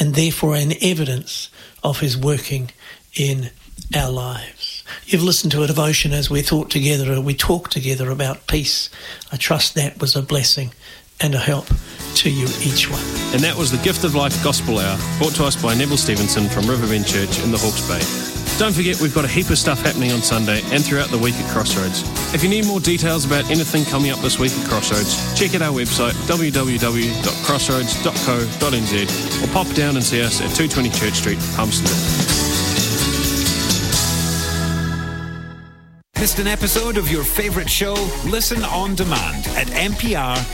and therefore an evidence of his working in our lives. You've listened to a devotion as we thought together, or we talked together about peace. I trust that was a blessing and a help to you each one. And that was the Gift of Life Gospel Hour, brought to us by Neville Stevenson from Riverbend Church in the Hawke's Bay. Don't forget, we've got a heap of stuff happening on Sunday and throughout the week at Crossroads. If you need more details about anything coming up this week at Crossroads, check out our website, www.crossroads.co.nz, or pop down and see us at 220 Church Street, Palmerston. Missed an episode of your favourite show? Listen on demand at mpr.co.nz.